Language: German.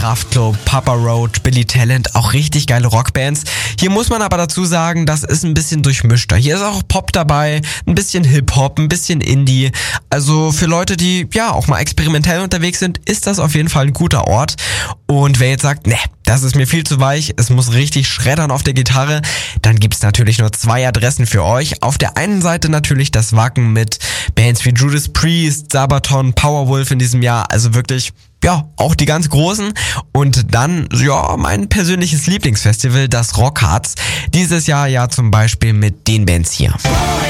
Kraftklub, Papa Roach, Billy Talent, auch richtig geile Rockbands. Hier muss man aber dazu sagen, das ist ein bisschen durchmischter. Hier ist auch Pop dabei, ein bisschen Hip-Hop, ein bisschen Indie. Also für Leute, die ja auch mal experimentell unterwegs sind, ist das auf jeden Fall ein guter Ort. Und wer jetzt sagt, ne, das ist mir viel zu weich, es muss richtig schreddern auf der Gitarre, dann gibt's natürlich nur 2 Adressen für euch. Auf der einen Seite natürlich das Wacken mit Bands wie Judas Priest, Sabaton, Powerwolf in diesem Jahr, also wirklich, ja, auch die ganz großen. Und dann, ja, mein persönliches Lieblingsfestival, das Rockharz. Dieses Jahr ja zum Beispiel mit den Bands hier.